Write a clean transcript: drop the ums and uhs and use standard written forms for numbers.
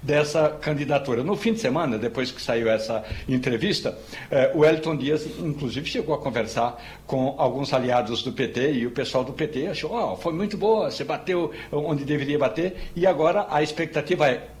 dessa candidatura. No fim de semana, depois que saiu essa entrevista, o Wellington Dias, inclusive, chegou a conversar com alguns aliados do PT e o pessoal do PT achou, foi muito boa, você bateu onde deveria bater, e agora a expectativa é